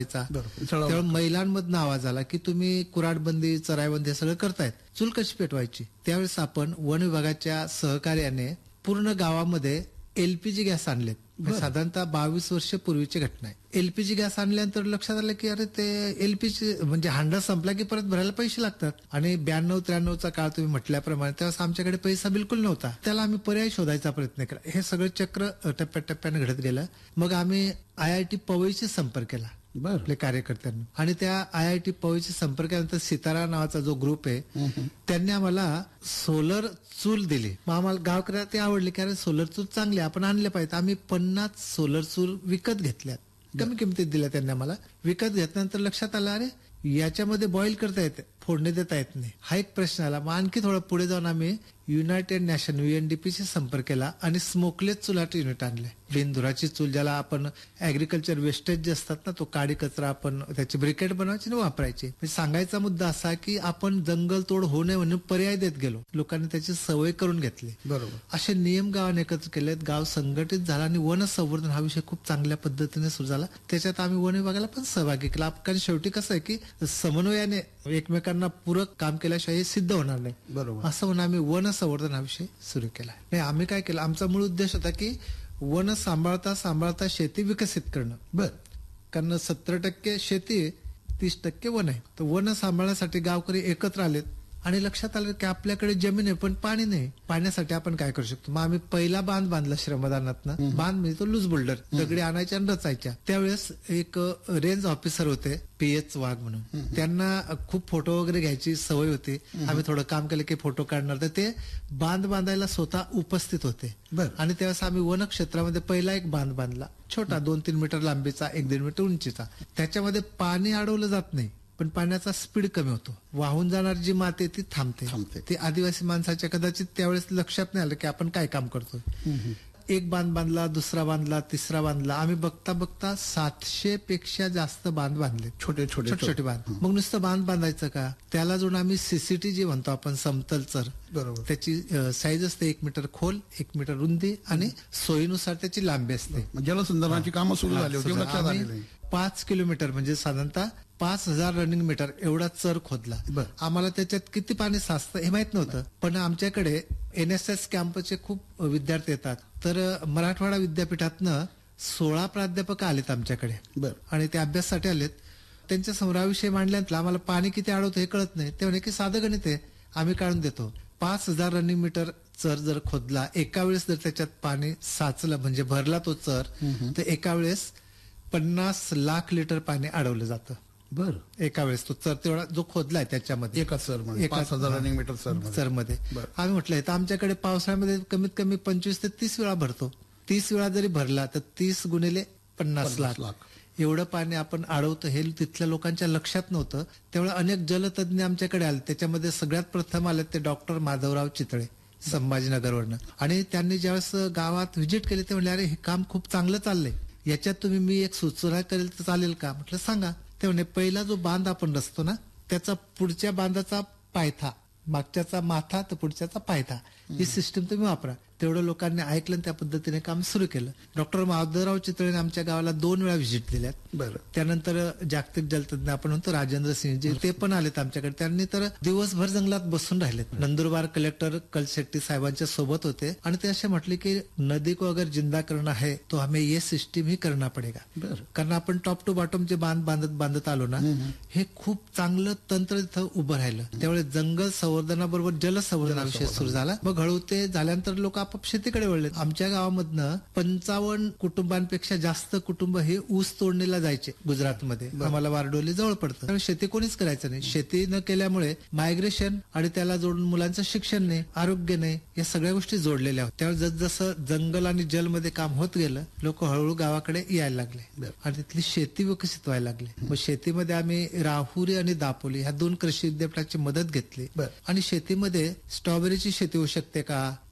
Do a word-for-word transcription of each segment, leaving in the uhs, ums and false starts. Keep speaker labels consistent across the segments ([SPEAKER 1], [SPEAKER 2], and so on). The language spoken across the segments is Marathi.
[SPEAKER 1] त्यावेळी महिलांमधनं आवाज आला की तुम्ही कुऱ्हाडबंदी चराईबंदी हे सगळं करतायत, चूल कशी पेटवायची. त्यावेळेस आपण वन विभागाच्या सहकार्याने पूर्ण गावामध्ये एलपीजी गॅस आणलेत. साधारणतः बावीस वर्ष पूर्वीची घटना आहे. एलपीजी गॅस आणल्यानंतर लक्षात आलं की अरे ते एलपीजी म्हणजे हांडा संपला की परत भरायला पैसे लागतात. आणि ब्याण्णव त्र्याण्णवचा काळ तुम्ही म्हटल्याप्रमाणे त्यावेळेस आमच्याकडे पैसा बिलकुल नव्हता. त्याला आम्ही पर्याय शोधायचा प्रयत्न केला. हे सगळं चक्र टप्प्याटप्प्याने घडत गेलं. मग आम्ही आय आय टी पवईशी संपर्क केला आपल्या कार्यकर्त्यांनी, आणि त्या आय आय टी पवईशी संपर्क केल्यानंतर सितारा नावाचा जो ग्रुप आहे त्यांनी आम्हाला सोलर चूल दिली. मग आम्हाला गावकऱ्याला ते आवडले की अरे सोलर चूल चांगली आपण आणले पाहिजे. आम्ही पन्नास सोलर चूल विकत घेतल्यात, कमी किमतीत दिल्या त्यांनी आम्हाला. विकत घेतल्यानंतर लक्षात आलं अरे याच्यामध्ये बॉईल करता येते, फोडणी देता येत नाही. हा एक प्रश्न आला. मग आणखी थोडं पुढे जाऊन आम्ही युनायटेड नॅशन युएनडीपी शी संपर्क केला आणि स्मोकलेस चुलाट युनिट आणले. बिनधुराची चूल, ज्याला आपण ऍग्रिकल्चर वेस्टेज जे असतात ना, तो काडी कचरा आपण त्याची ब्रिकेट बनवायची आणि वापरायची. म्हणजे सांगायचा मुद्दा असा की आपण जंगल तोड होऊ नये म्हणून पर्याय देत गेलो. लोकांनी त्याची सवय करून घेतली. बरोबर. असे नियम गावाने एकत्र केलेत. गाव संघटित झाला आणि वन संवर्धन हा विषय खूप चांगल्या पद्धतीने सुरू झाला. त्याच्यात आम्ही वन विभागाला पण सहभागी केला. कारण शेवटी कसं आहे की समन्वयाने एकमेकांना पूरक काम केल्याशिवाय हे सिद्ध होणार नाही. बरोबर. असं म्हणून आम्ही वन संवर्धन हा विषय सुरू केला. नाही, आम्ही काय केलं, आमचा मूळ उद्देश होता की वन सांभाळता सांभाळता शेती विकसित करणं. बर. कारण सत्तर टक्के शेती, तीस टक्के वन आहे. तर वन सांभाळण्यासाठी गावकरी एकत्र आलेत आणि लक्षात आलं की आपल्याकडे जमीन आहे पण पाणी नाही. पाण्यासाठी आपण काय करू शकतो. मग आम्ही पहिला बांध बांधला श्रमदानातनं. बांध म्हणजे तो लूज बोल्डर, दगडी आणायच्या आणि रचायच्या. त्यावेळेस एक रेंज ऑफिसर होते पी एच वाघ म्हणून, त्यांना खूप फोटो वगैरे घ्यायची सवय होती. आम्ही थोडं काम केलं की फोटो काढणार, तर ते बांध बांधायला स्वतः उपस्थित होते. आणि त्यावेळेस आम्ही वन क्षेत्रामध्ये पहिला एक बांध बांधला, छोटा दोन तीन मीटर लांबीचा, एक दीड मीटर उंचीचा. त्याच्यामध्ये पाणी अडवलं जात नाही पण पाण्याचा स्पीड कमी होतो. वाहून जाणार जी माती ती थांबते. ते आदिवासी माणसाच्या कदाचित त्यावेळेस लक्षात नाही आलं की आपण काय काम करतोय. एक बांध बांधला, दुसरा बांधला, तिसरा बांधला. आम्ही बघता बघता सातशे पेक्षा जास्त बांध बांधले, छोटे छोटे छोटे बांध. मग नुसतं बांध बांधायचं का, त्याला जोडून आम्ही सीसीटी जे म्हणतो आपण समतल चर, बरोबर, त्याची साईज असते एक मीटर खोल, एक मीटर रुंदी आणि सोयीनुसार त्याची लांबी असते.
[SPEAKER 2] जलसंधारणाची कामं सुरू झाली होती.
[SPEAKER 1] पाच किलोमीटर म्हणजे साधारणतः पाच हजार रनिंग मीटर एवढा चर खोदला. आम्हाला त्याच्यात किती पाणी साचतं हे माहित नव्हतं. पण आमच्याकडे एन एस एस कॅम्पचे खूप विद्यार्थी येतात. तर मराठवाडा विद्यापीठातनं सोळा प्राध्यापक आलेत आमच्याकडे आणि ते अभ्यासासाठी आलेत. त्यांच्या समोराविषयी मांडल्यानंतर आम्हाला पाणी किती अडवतं हे कळत नाही. ते म्हणे की साधं गणित आहे, आम्ही काढून देतो. पाच हजार रनिंग मीटर चर जर खोदला, एका वेळेस जर त्याच्यात पाणी साचलं म्हणजे भरला तो चर, तर एका वेळेस पन्नास लाख लिटर पाणी अडवलं जातं. बर. एका वेळेस तो चर तेवढा जो खोदलाय त्याच्यामध्ये
[SPEAKER 2] एका सर पाच हजार रनिंग मीटर
[SPEAKER 1] चर मध्ये. आम्ही म्हटलंय तर आमच्याकडे पावसाळ्यामध्ये कमीत कमी पंचवीस ते तीस वेळा भरतो. तीस वेळा जरी भरला तर तीस गुणिले पन्नास लाख एवढं पाणी आपण अडवतो. हे तिथल्या लोकांच्या लक्षात नव्हतं. त्यामुळे अनेक जलतज्ञ आमच्याकडे आले. त्याच्यामध्ये सगळ्यात प्रथम आले ते डॉक्टर माधवराव चितळे संभाजीनगरवरनं. आणि त्यांनी ज्यावेळेस गावात व्हिजिट केली ते म्हणले अरे हे काम खूप चांगलं चाललंय, याच्यात तुम्ही मी एक सूचना करेल तर चालेल का. म्हटलं सांगा. ते म्हणे पहिला जो बांध आपण रचतो ना त्याचा पुढच्या बांधाचा पायथा, मागच्याचा माथा तर पुढच्याचा पायथा, ही सिस्टीम तुम्ही वापरा. तेवढं लोकांनी ऐकलं आणि त्या पद्धतीने काम सुरू केलं. डॉक्टर माधवराव चितळेने आमच्या गावाला दोन वेळा व्हिजिट दिल्यात. बरं. त्यानंतर जागतिक जलतज्ञ आपण म्हणतो राजेंद्र सिंहजी, ते पण आलेत आमच्याकडे. त्यांनी तर दिवसभर जंगलात बसून राहिलेत. नंदुरबार कलेक्टर कलशेट्टी साहेबांच्या सोबत होते आणि ते असे म्हटले की नदी को अगर जिंदा करना है तो हमें ये सिस्टीम ही करना पडेगा. कारण आपण टॉप टू बॉटम जे बांध बांधत बांधत आलो ना, हे खूप चांगलं तंत्र तिथं उभं राहिलं. त्यामुळे जंगल संवर्धनाबरोबर जलसंवर्धनाविषयी सुरू झाला. मग हळू ते झाल्यानंतर लोक आपोआप शेतीकडे वळले. आमच्या गावामधनं पंचावन्न कुटुंबांपेक्षा जास्त कुटुंब हे ऊस तोडणीला जायचे गुजरातमध्ये. आम्हाला वारडोली जवळ पडतं. त्यामुळे शेती कोणीच करायचं नाही. शेती न केल्यामुळे मायग्रेशन आणि त्याला जोडून मुलांचं शिक्षण नाही, आरोग्य नाही, या सगळ्या गोष्टी जोडलेल्या होत्या. त्यामुळे जसजसं जंगल आणि जलमध्ये काम होत गेलं, लोक हळूहळू गावाकडे यायला लागले आणि तिथली शेती विकसित व्हायला लागली. मग शेतीमध्ये आम्ही राहुरी आणि दापोली ह्या दोन कृषी विद्यापीठाची मदत घेतली आणि शेतीमध्ये स्ट्रॉबेरीची शेती होऊ शकते का,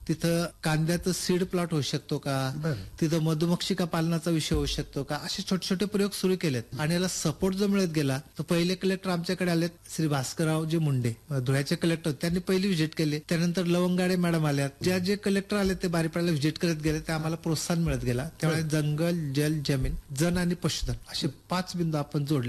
[SPEAKER 1] तिथं कांद्याचं सीड प्लॉट होऊ शकतो का,
[SPEAKER 2] बरं.
[SPEAKER 1] तिथं मधुमक्षिका पालनाचा विषय होऊ शकतो का, असे छोटे छोटे प्रयोग सुरू केलेत. आणि याला सपोर्ट जो मिळत गेला तर पहिले कलेक्टर आमच्याकडे आलेत श्री भास्कररावजी मुंडे, धुळ्याचे कलेक्टर, त्यांनी पहिली व्हिजिट केली. त्यानंतर लवंगाडे मॅडम आल्यात. ज्या जे कलेक्टर आले ते बारीपाड्याला व्हिजिट करत गेले, ते आम्हाला प्रोत्साहन मिळत गेला. त्यामुळे जंगल, जल, जमीन, जन आणि पशुधन असे पाच बिंदू आपण जोडले.